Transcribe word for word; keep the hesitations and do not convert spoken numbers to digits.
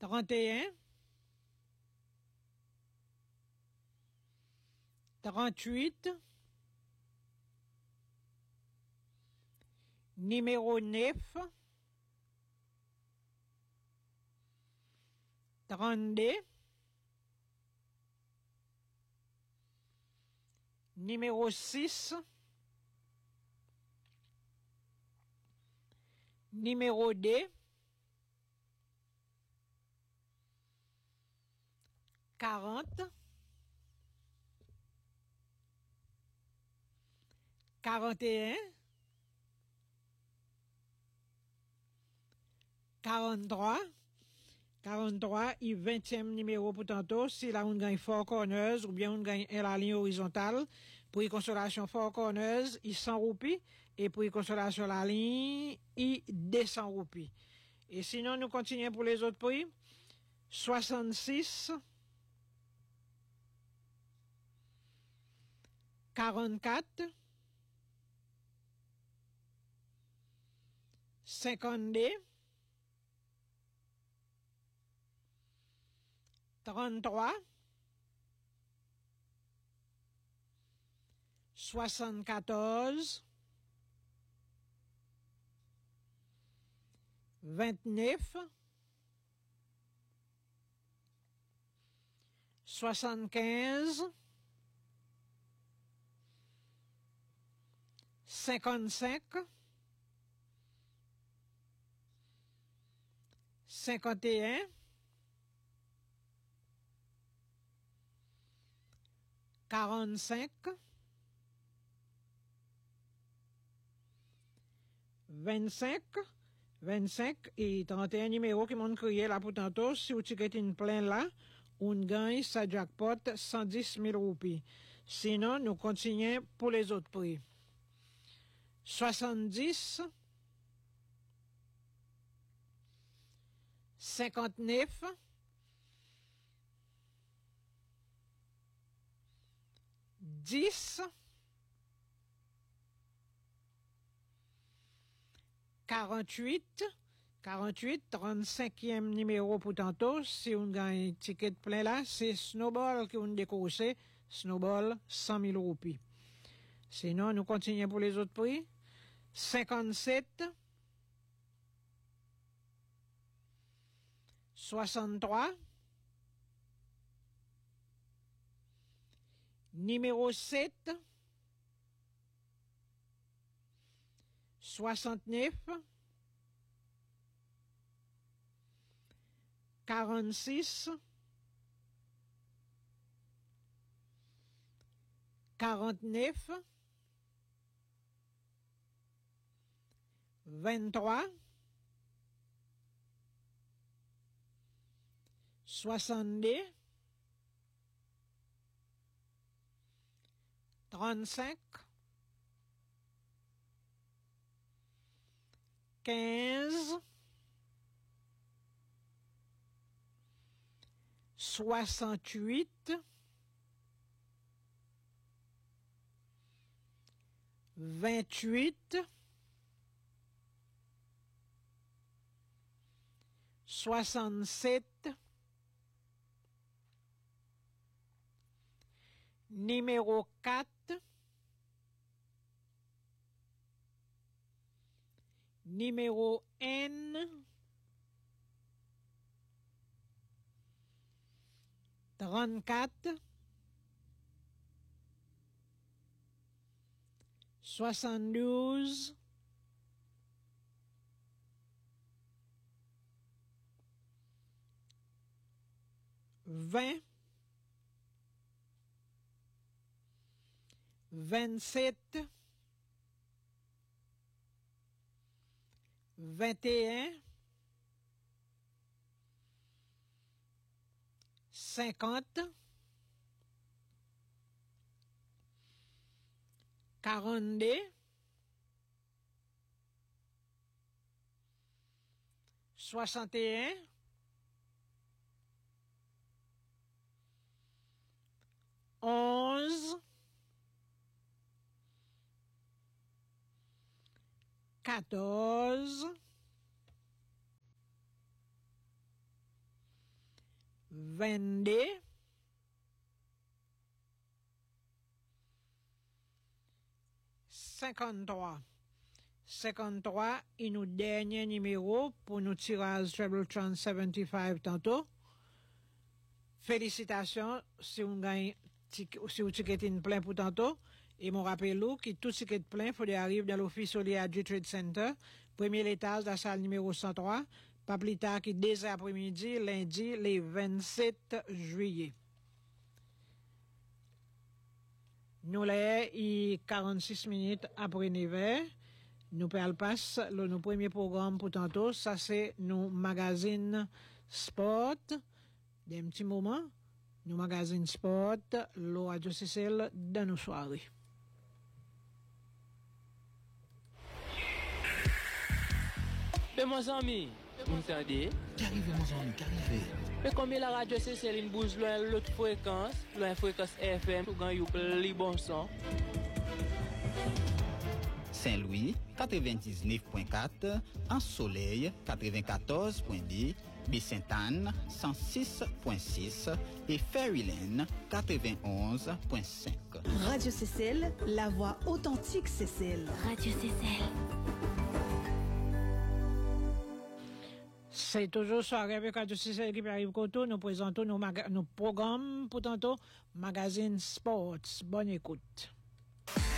trente et un, trente-huit, numéro neuf, trente-deux, numéro six, numéro deux, quarante, quarante et un, quarante-trois, quarante-trois, et vingtième numéro pour tantôt, si là on gagne four corners ou bien on gagne la ligne horizontale, pour y consolation four corners, il cent roupies, et pour y consolation la ligne, il deux cents roupies. Et sinon, nous continuons pour les autres prix. soixante-six, quarante-quatre, cinquante-deux, trente-trois, soixante-quatorze, vingt-neuf, soixante-quinze, cinquante-cinq, cinquante et un, quarante-cinq, vingt-cinq, vingt-cinq et trente et un numéros qui m'ont crié là pour tantôt. Si vous tirez une plein là, on gagne sa jackpot cent dix mille roupies. Sinon, nous continuons pour les autres prix. soixante-dix, cinquante-neuf, dix, quarante-huit, quarante-huit, trente-cinquième numéro pour tantôt. Si on gagne un ticket plein là, c'est Snowball qui on décourse. Snowball, cent mille roupies. Sinon, nous continuons pour les autres prix. cinquante-sept, soixante-trois, numéro sept, soixante-neuf, quarante-six, quarante-neuf, vingt-trois, soixante-deux, trente-cinq, quinze, soixante-huit, vingt-huit, soixante-sept, numéro quatre, numéro N, trente-quatre, soixante-douze, vingt, vingt-sept, vingt et un, cinquante, quarante-deux, soixante et un, onze, quatorze, vingt-deux, cinquante-trois. cinquante-trois, et nous dernier numéro pour nous tirage Treble Chance soixante-quinze tantôt. Félicitations si vous gagnez, si vous ticket plein pour tantôt. Et mon rappel que tout ticket plein, il faut arriver dans l'office Oliadji Trade Center, premier étage de la salle numéro cent trois, pas plus tard que dès après-midi, lundi, le vingt-sept juillet. Nous l'avons quarante-six minutes après neuf heures. Nous prenons passe le nos premier programme pour tantôt. Ça, c'est nos magazines sport. Des petits moments, nos magazines sport, le Radio C C L dans nos soirées. Mais mon ami, vous m'entendez? Qu'arrive mon ami, qu'arrive? Mais combien la radio C C L une bouge loin l'autre fréquence, loin fréquence F M, pour gagner les bons sons? Saint-Louis, quatre-vingt-dix-neuf virgule quatre, En Soleil, quatre-vingt-quatorze virgule deux, Baie-Sainte-Anne, cent six virgule six et Ferryland, quatre-vingt-onze virgule cinq. Radio C C L, la voix authentique C C L. Radio C C L. C'est toujours soirée avec Radio C C L qui arrive Koto. Nous présentons nos, maga- nos programmes pour tantôt, magazine Sports. Bonne écoute.